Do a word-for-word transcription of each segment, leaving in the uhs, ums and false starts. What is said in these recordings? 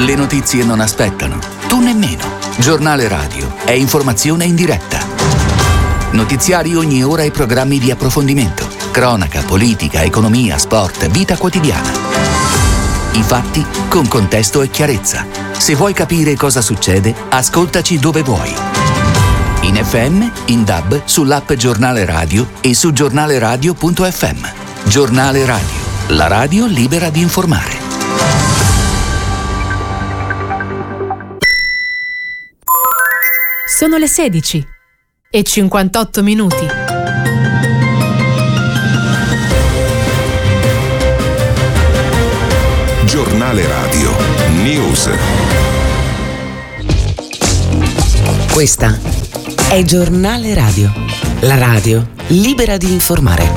Le notizie non aspettano, tu nemmeno. Giornale Radio è informazione in diretta. Notiziari ogni ora e programmi di approfondimento. Cronaca, politica, economia, sport, vita quotidiana. I fatti con contesto e chiarezza. Se vuoi capire cosa succede, ascoltaci dove vuoi. In F M, in D A B, sull'app Giornale Radio e su giornaleradio punto effe emme. Giornale Radio, la radio libera di informare. Sono le sedici e cinquantotto minuti. Giornale Radio News. Questa è Giornale Radio, la radio libera di informare.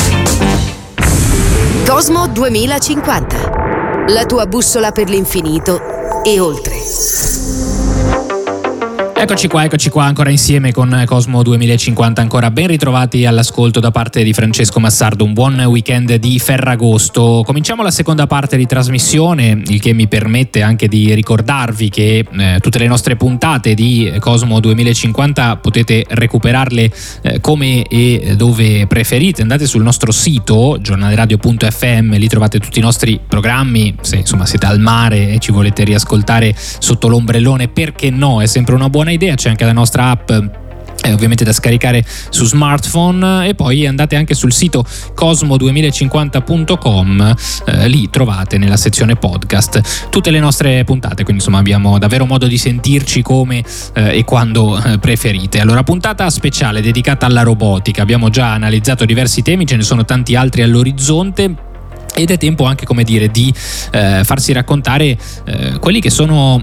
Cosmo duemilacinquanta, la tua bussola per l'infinito e oltre. Eccoci qua, eccoci qua ancora insieme con Cosmo duemilacinquanta, ancora ben ritrovati all'ascolto da parte di Francesco Massardo, un buon weekend di Ferragosto. Cominciamo la seconda parte di trasmissione, il che mi permette anche di ricordarvi che eh, tutte le nostre puntate di Cosmo duemilacinquanta potete recuperarle eh, come e dove preferite. Andate sul nostro sito giornaleradio punto effe emme, lì trovate tutti i nostri programmi. Se insomma siete al mare e ci volete riascoltare sotto l'ombrellone, perché no, è sempre una buona idea. C'è anche la nostra app eh, ovviamente da scaricare su smartphone, e poi andate anche sul sito cosmo duemilacinquanta punto com, eh, lì trovate nella sezione podcast tutte le nostre puntate, quindi insomma abbiamo davvero modo di sentirci come eh, e quando eh, preferite. Allora, puntata speciale dedicata alla robotica, abbiamo già analizzato diversi temi, ce ne sono tanti altri all'orizzonte. Ed è tempo anche, come dire, di eh, farsi raccontare eh, quelli che sono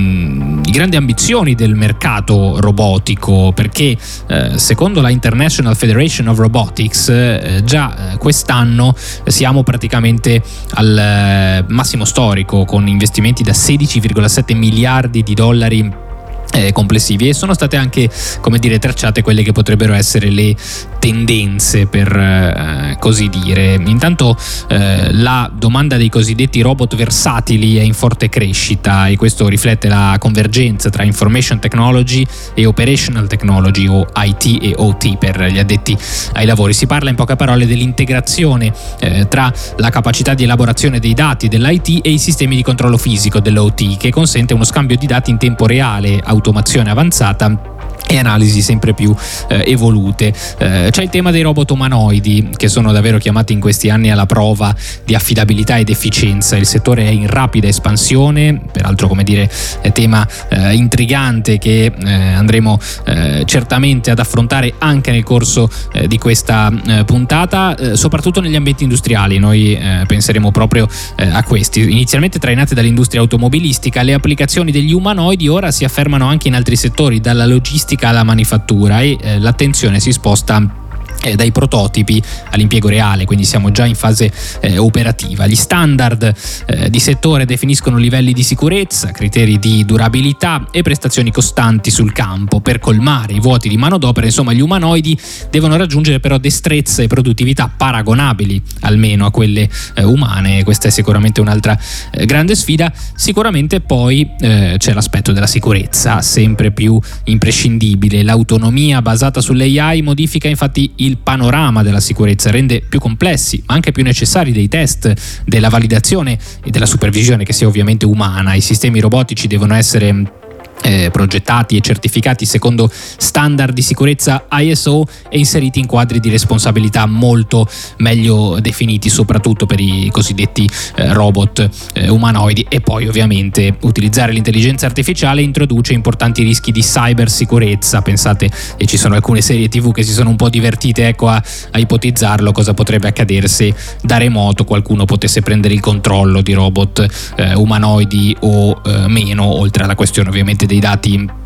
mh, le grandi ambizioni del mercato robotico, perché eh, secondo la International Federation of Robotics eh, già eh, quest'anno siamo praticamente al eh, massimo storico, con investimenti da sedici virgola sette miliardi di dollari Eh, complessivi, e sono state anche, come dire, tracciate quelle che potrebbero essere le tendenze, per eh, così dire. Intanto eh, la domanda dei cosiddetti robot versatili è in forte crescita, e questo riflette la convergenza tra information technology e operational technology, o I T e O T per gli addetti ai lavori. Si parla in poche parole dell'integrazione eh, tra la capacità di elaborazione dei dati dell'I T e i sistemi di controllo fisico dell'O T, che consente uno scambio di dati in tempo reale, automazione avanzata e analisi sempre più eh, evolute. Eh, c'è il tema dei robot umanoidi, che sono davvero chiamati in questi anni alla prova di affidabilità ed efficienza. Il settore è in rapida espansione, peraltro, come dire, è tema eh, intrigante che eh, andremo eh, certamente ad affrontare anche nel corso eh, di questa eh, puntata, eh, soprattutto negli ambienti industriali. Noi eh, penseremo proprio eh, a questi. Inizialmente trainate dall'industria automobilistica, le applicazioni degli umanoidi ora si affermano anche in altri settori, dalla logistica alla manifattura, e eh, l'attenzione si sposta Eh, dai prototipi all'impiego reale, quindi siamo già in fase eh, operativa. Gli standard eh, di settore definiscono livelli di sicurezza, criteri di durabilità e prestazioni costanti sul campo. Per colmare i vuoti di manodopera, insomma, gli umanoidi devono raggiungere però destrezza e produttività paragonabili almeno a quelle eh, umane. Questa è sicuramente un'altra eh, grande sfida. Sicuramente poi eh, c'è l'aspetto della sicurezza, sempre più imprescindibile. L'autonomia basata sull'A I modifica infatti il Il panorama della sicurezza, rende più complessi ma anche più necessari dei test, della validazione e della supervisione, che sia ovviamente umana. I sistemi robotici devono essere Eh, progettati e certificati secondo standard di sicurezza I S O e inseriti in quadri di responsabilità molto meglio definiti, soprattutto per i cosiddetti eh, robot eh, umanoidi. E poi ovviamente utilizzare l'intelligenza artificiale introduce importanti rischi di cybersicurezza. Pensate, e ci sono alcune serie tivù che si sono un po' divertite ecco a, a ipotizzarlo, cosa potrebbe accadere se da remoto qualcuno potesse prendere il controllo di robot eh, umanoidi o eh, meno, oltre alla questione ovviamente dei dati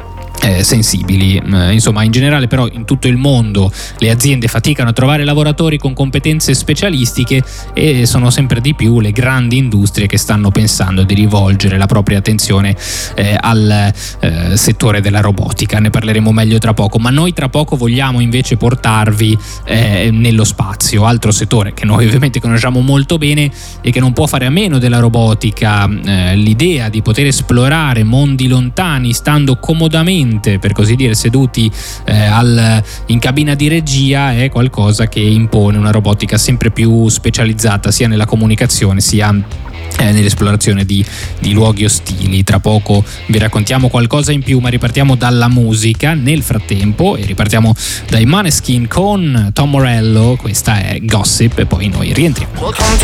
Eh, sensibili. Eh, insomma, in generale però in tutto il mondo le aziende faticano a trovare lavoratori con competenze specialistiche e sono sempre di più le grandi industrie che stanno pensando di rivolgere la propria attenzione eh, al eh, settore della robotica. Ne parleremo meglio tra poco, ma noi tra poco vogliamo invece portarvi eh, nello spazio, altro settore che noi ovviamente conosciamo molto bene e che non può fare a meno della robotica. Eh, l'idea di poter esplorare mondi lontani stando comodamente, per così dire, seduti eh, al, in cabina di regia è qualcosa che impone una robotica sempre più specializzata sia nella comunicazione sia eh, nell'esplorazione di, di luoghi ostili. Tra poco vi raccontiamo qualcosa in più, ma ripartiamo dalla musica nel frattempo e ripartiamo dai Maneskin con Tom Morello. Questa è Gossip e poi noi rientriamo.